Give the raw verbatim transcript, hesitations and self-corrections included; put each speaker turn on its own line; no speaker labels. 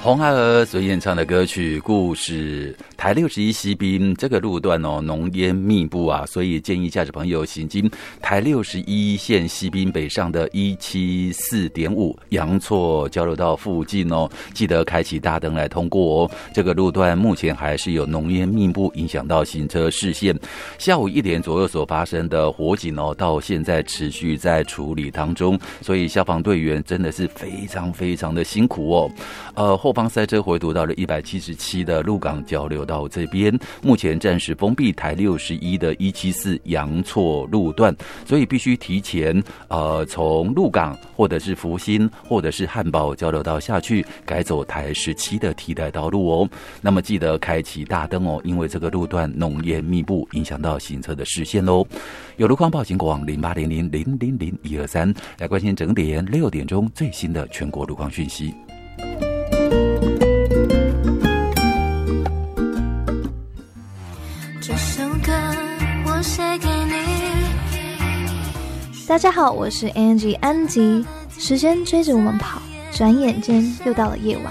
红孩儿所演唱的歌曲故事，台六十一西滨这个路段哦，浓烟密布啊，所以建议驾驶朋友行经台六十一线西滨北上的一七四点五阳错交流道附近哦，记得开启大灯来通过哦。这个路段目前还是有浓烟密布，影响到行车视线。下午一点左右所发生的火警哦，到现在持续在处理当中，所以消防队员真的是非常非常的辛苦哦。呃，后方塞车回堵到了一百七十七的鹿港交流道这边，目前暂时封闭台六十一的一七四阳错路段，所以必须提前呃从鹿港或者是福兴或者是汉宝交流道下去，改走台十七的替代道路哦。那么记得开启大灯哦，因为这个路段浓烟密布，影响到行车的视线哦。有路况报警广零八零零零零零一二三来关心整点六点钟最新的全国路况讯息。
这首歌我写给你。
大家好，我是 Angie 安吉。时间追着我们跑，转眼间又到了夜晚。